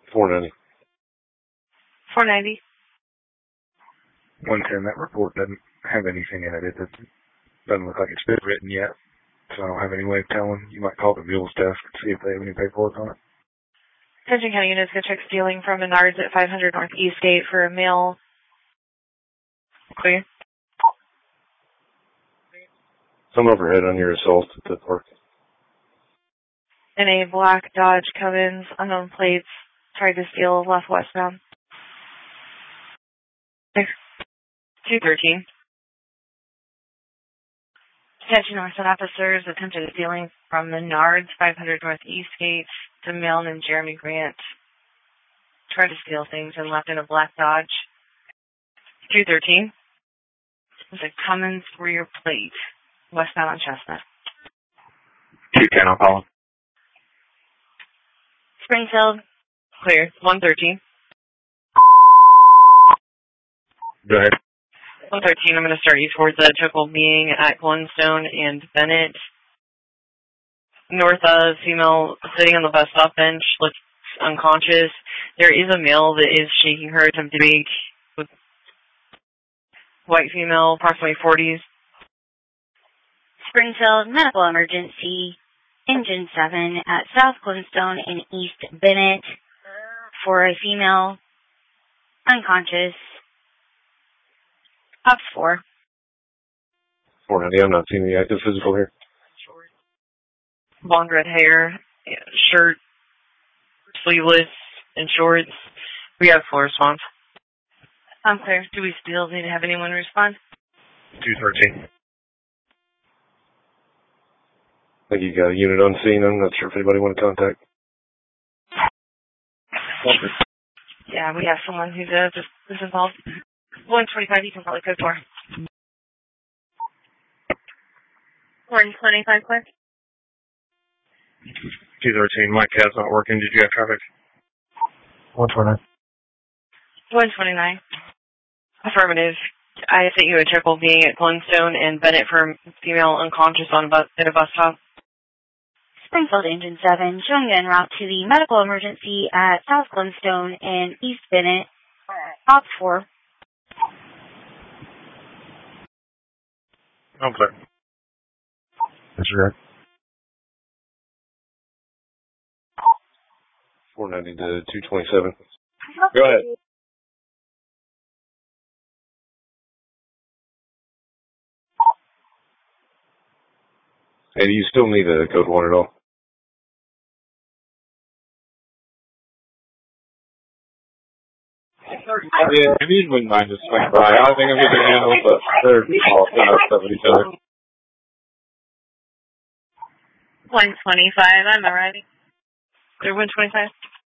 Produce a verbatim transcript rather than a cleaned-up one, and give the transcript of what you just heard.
four ninety. four ninety. one ten, that report doesn't have anything in it. It doesn't, doesn't look like it's been written yet, so I don't have any way of telling. You might call the mules desk and see if they have any paperwork on it. Attention County units, go check stealing from Menards at five hundred North Eastgate for a male. Clear. Some overhead on your assault at the park. In a black Dodge Cummins, unknown plates, tried to steal left westbound. two thirteen. Attention Northside officers, attempted stealing from Menards, five hundred North Eastgate, to male named Jeremy Grant. Tried to steal things and left in a black Dodge. two thirteen. It's a Cummins rear plate, westbound on Chestnut. two ten, I'll call him. Springfield. Clear. one thirteen. Go ahead. one thirteen, I'm going to start you towards the triple being at Glenstone and Bennett. North of female sitting on the bus stop bench, looks unconscious. There is a male that is shaking her, attempting to make with white female, approximately forties. Springfield, medical emergency, engine seven at South Glenstone and East Bennett for a female, unconscious. Ops four. four ninety, I'm not seeing the active physical here. Blonde red hair, shirt, sleeveless, and shorts. We have full response. I'm clear. Do we still need to have anyone respond? two thirteen. I think you got a unit on scene. I'm not sure if anybody want to contact. Yeah, we have someone who's uh, just this involved. one twenty-five, you can probably code for. one twenty-five, quick. two thirteen, my cab's not working. Did you have traffic? one twenty-nine. one twenty-nine. Affirmative. I sent you a triple being at Glenstone and Bennett for female unconscious on a bus, at a bus stop. Springfield Engine seven, showing en route to the medical emergency at South Glenstone and East Bennett. Ops four. I'm clear. Disregard. four ninety to two twenty-seven. Go ahead. Hey, do you still need a code one at all? Yeah, maybe you wouldn't mind just swing by. I don't think I'm going to handle it, but they're all stuff with each other. one twenty-five, I'm alrighty. They're one twenty-five.